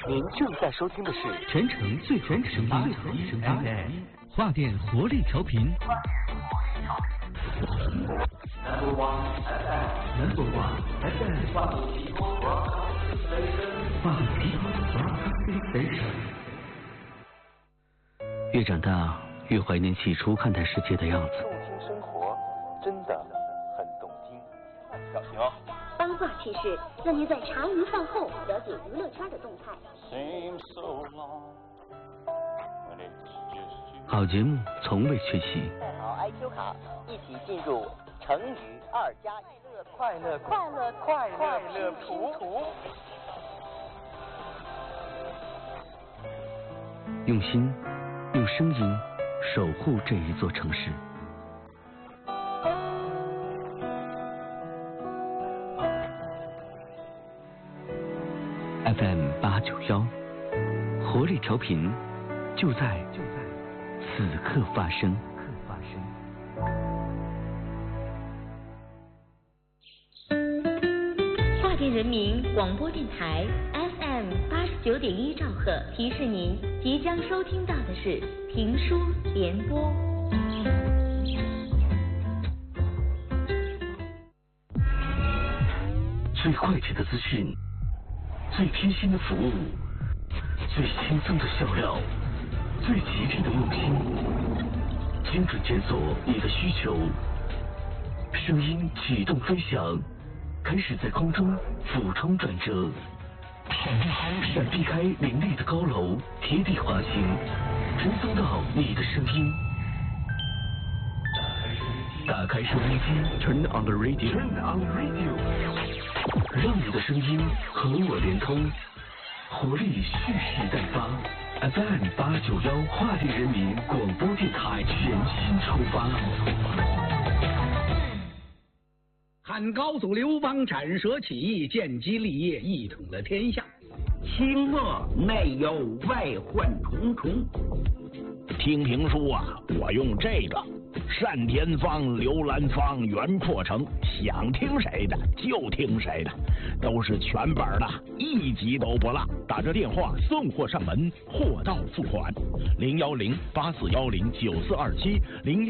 您正在收听的是全城最全声音 FM 华电活力调频。 Number one FM 华北 Broadcasting Station。 越长大，越怀念起初看待世界的样子。 动听生活，真的很动听。小心哦！ 八卦趣事，让您在茶余饭后了解娱乐圈的动态。 好节目从未缺席。 带好 IQ 卡，一起进入成语2+1 快乐图。 用心，用声音守护这一座城市。FM 891，活力调频，就在此刻发生。 华电人民广播电台 FM 89.1兆赫提示您，即将收听到的是评书联播。 最快捷的资讯，最贴心的服务，最轻松的笑料，最极致的用心，精准检索你的需求，声音启动飞翔，开始在空中俯冲转折，闪避开林立的高楼，贴地滑行，传送到你的声音。打开收音机 ，Turn on the radio， 让你的声音和我连通，活力蓄势待发。FM 891华电人民广播电台全新出发。 汉高祖刘邦斩蛇起义，建基立业，一统了天下。 清末内忧外患重重。 听评书啊，我用这个单田芳、刘兰芳、袁阔成，想听谁的就听谁的，都是全本的，一集都不落。打着电话送货上门，货到付款。010-8410-9427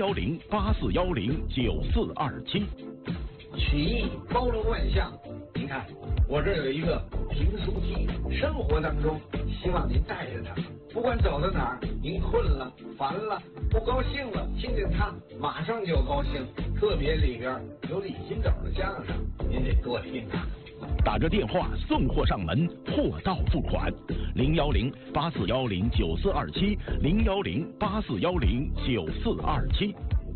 010-8410-9427。 曲艺包罗万象，您看我这有一个评书机，生活当中希望您带着它，不管走到哪儿，您困了、烦了、不高兴了，听见它马上就高兴。特别里边有李金斗的相声，您得多听啊。 打着电话送货上门，货到付款。010-8410-9427 010-8410-9427。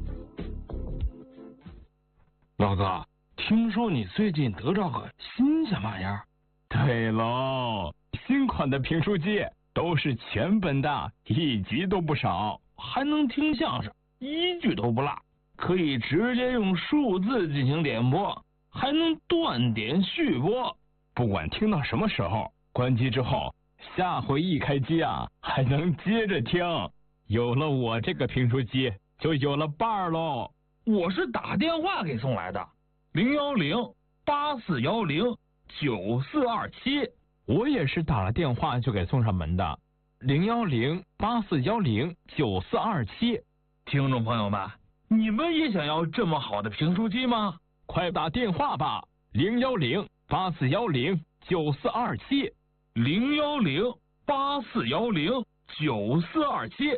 老哥，听说你最近得着个新鲜玩意儿？对喽，新款的评书机都是全本的，一集都不少，还能听相声，一句都不落，可以直接用数字进行点播，还能断点续播，不管听到什么时候，关机之后，下回一开机啊，还能接着听。有了我这个评书机，就有了伴儿喽。我是打电话给送来的，010-8410-9427。我也是打了电话就给送上门的，010-8410-9427。听众朋友们，你们也想要这么好的评书机吗？快打电话吧，010-8410-9427 010-8410-9427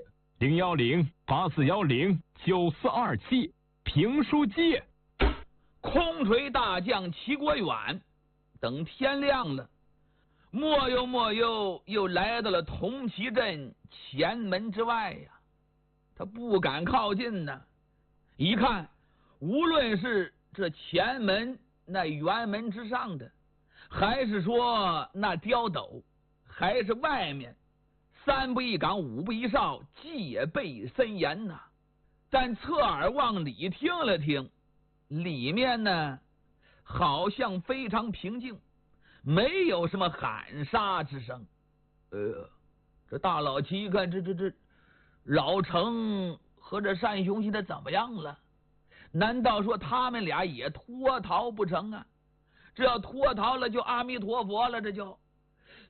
010-8410-9427。评书机。 空锤大将齐国远，等天亮了，莫又又来到了铜旗镇前门之外呀。他不敢靠近呢，一看，无论是这前门那辕门之上的，还是说那碉斗，还是外面3步一岗5步一哨，戒备森严呐。但侧耳往里听了听，里面呢好像非常平静，没有什么喊杀之声。这大老七看这老程和这单雄现在怎么样了？难道说他们俩也脱逃不成啊？这要脱逃了就阿弥陀佛了，这就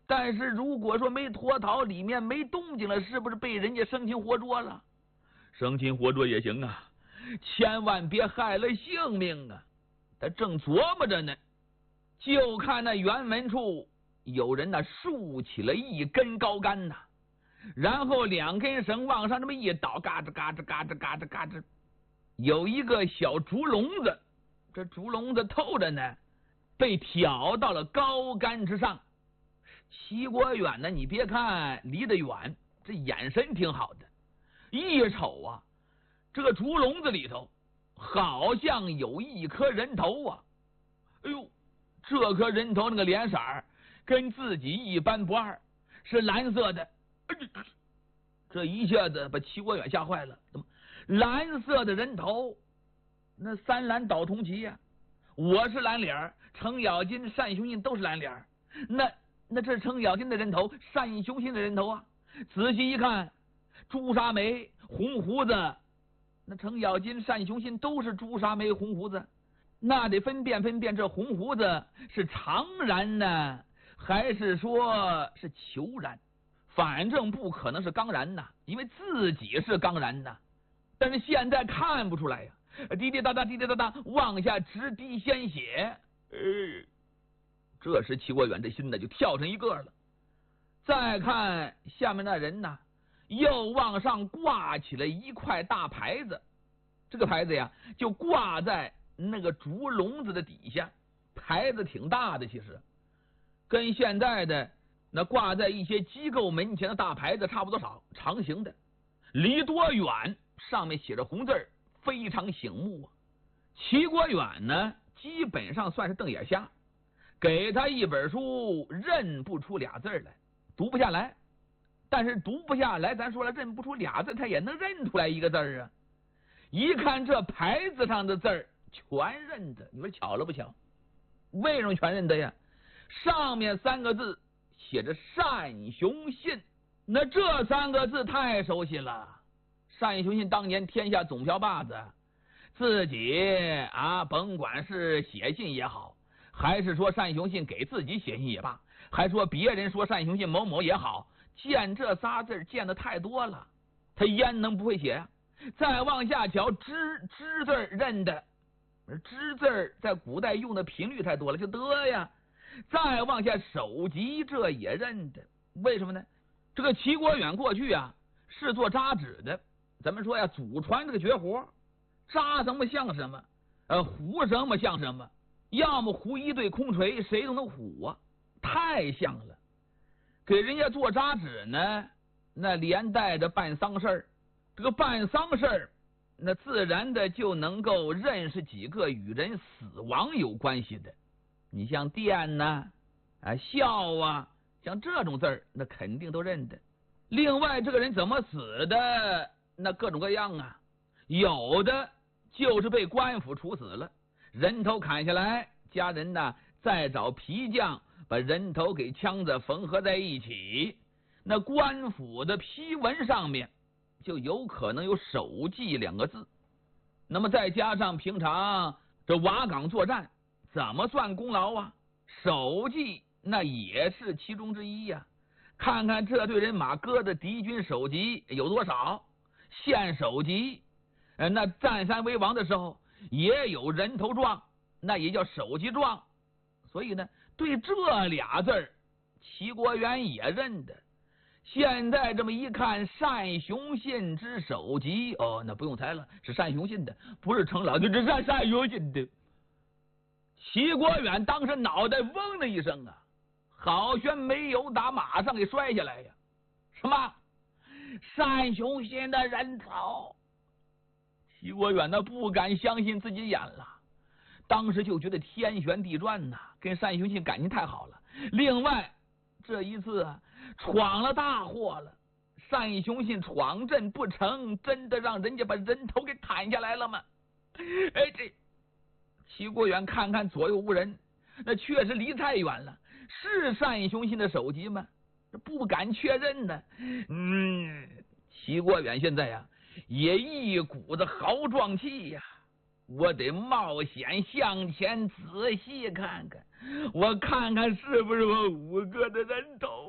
但是如果说没脱逃，里面没动静了，是不是被人家生擒活捉了？生擒活捉也行啊，千万别害了性命啊！他正琢磨着呢，就看那辕门处有人竖起了一根高杆呐，然后2根绳往上这么一倒，嘎吱嘎吱嘎吱嘎吱嘎吱，有一个小竹笼子，这竹笼子透着呢，被挑到了高杆之上。齐国远呢，你别看离得远，这眼神挺好的，一瞅啊，这个竹笼子里头好像有一颗人头啊！哎呦，这颗人头那个脸色跟自己一般不二，是蓝色的。这一下子把齐国远吓坏了，怎么蓝色的人头？那3蓝倒同旗呀！我是蓝脸，程咬金、单雄信都是蓝脸，那这程咬金的人头，单雄信的人头啊！仔细一看，朱砂眉、红胡子，那程咬金、单雄信都是朱砂眉、红胡子，那得分辨这红胡子是常然呢，还是说是虬髯？反正不可能是刚然呐，因为自己是刚然呐，但是现在看不出来呀，滴滴答答，滴滴答答，往下直滴鲜血。这时齐国远这心呢就跳成一个了。再看下面那人呢，又往上挂起了一块大牌子，这个牌子呀就挂在那个竹笼子的底下，牌子挺大的，其实跟现在的那挂在一些机构门前的大牌子差不多少，长形的，离多远，上面写着红字儿，非常醒目啊。齐国远呢基本上算是瞪眼瞎，给他一本书认不出俩字来，读不下来。但是读不下来，咱说了认不出俩字，他也能认出来一个字啊。一看这牌子上的字儿全认得，你说巧了不巧？为什么全认得呀？上面3个字写着单雄信，那这3个字太熟悉了。单雄信当年天下总瓢把子，自己甭管是写信也好，还是说单雄信给自己写信也罢，还说别人说单雄信某某也好，见这仨字见的太多了，他焉能不会写呀？再往下瞧，知字认的，知字在古代用的频率太多了，就得呀。再往下首级，这也认得，为什么呢？这个齐国远过去是做扎纸的，咱们说祖传这个绝活，扎什么像什么，糊什么像什么，要么糊一对空锤，谁都能糊啊，太像了。给人家做扎纸呢，那连带着办丧事儿，这个办丧事儿，那自然的就能够认识几个与人死亡有关系的。你像殿呐、孝啊，像这种字儿，那肯定都认得。另外，这个人怎么死的，那各种各样啊，有的就是被官府处死了，人头砍下来，家人呢再找皮匠把人头给枪子缝合在一起，那官府的批文上面就有可能有首记2个字。那么再加上平常这瓦岗作战，怎么算功劳啊？首记那也是其中之一呀。看看这队人马搁的敌军首级有多少，县首级，那占山为王的时候也有人头状，那也叫首级状。所以呢，对这俩字儿，齐国远也认得。现在这么一看，单雄信之首级，那不用猜了，是单雄信的，不是程老，这是单雄信的。齐国远当时脑袋嗡的一声好悬没有打马上给摔下来呀！什么？单雄信的人头？齐国远不敢相信自己眼了，当时就觉得天旋地转呐，跟单雄信感情太好了。另外，这一次闯了大祸了，单雄信闯阵不成，真的让人家把人头给砍下来了吗？这齐国远看看左右无人，那确实离太远了，是单雄信的首级吗？不敢确认呢。齐国远现在也一股子豪壮气呀，我得冒险向前仔细看看，我看看是不是我5个的人头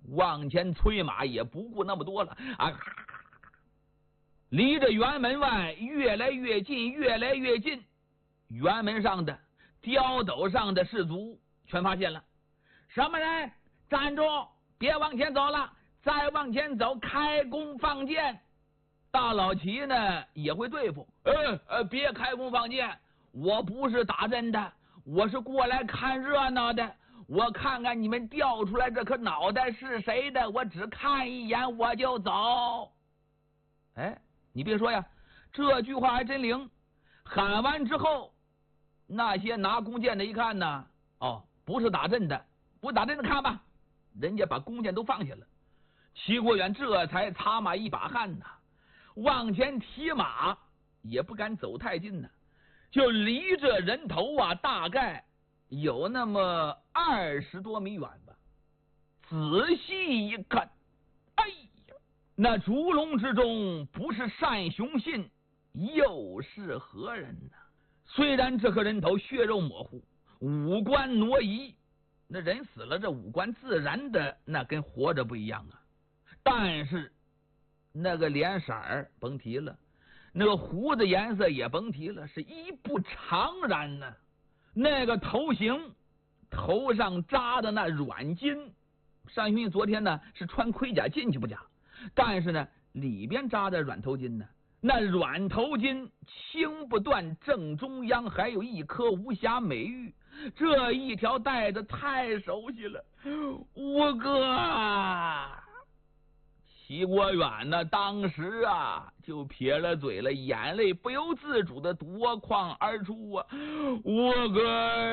往前催马也不顾那么多了啊！离着辕门外越来越近，越来越近。辕门上的、碉斗上的士卒全发现了，什么人？站住！别往前走了，再往前走，开弓放箭。大老齐呢也会对付，别开弓放箭，我不是打针的，我是过来看热闹的。我看看你们掉出来这颗脑袋是谁的，我只看一眼我就走。哎，你别说呀，这句话还真灵。喊完之后，那些拿弓箭的一看呢，哦，不是打阵的，不打阵的看吧，人家把弓箭都放下了。齐国远这才擦马一把汗呐，往前提马也不敢走太近呢，就离着人头啊，大概有那么20多米远吧。仔细一看，哎呀，那烛龙之中不是单雄信又是何人呢？虽然这颗人头血肉模糊，五官挪移，那人死了，这五官自然的那跟活着不一样啊。但是那个脸色儿甭提了，那个胡子颜色也甭提了，是一不常然呢。那个头型，头上扎的那软筋，单雄信昨天呢是穿盔甲进去不假，但是呢里边扎的软头巾呢，那软头巾青不断，正中央还有一颗无瑕美玉，这一条带子太熟悉了。五哥，齐国远呢当时啊就撇了嘴了，眼泪不由自主的夺眶而出啊！五哥，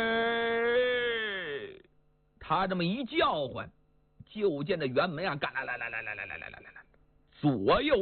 他这么一叫唤，就见这辕门啊，干来，左右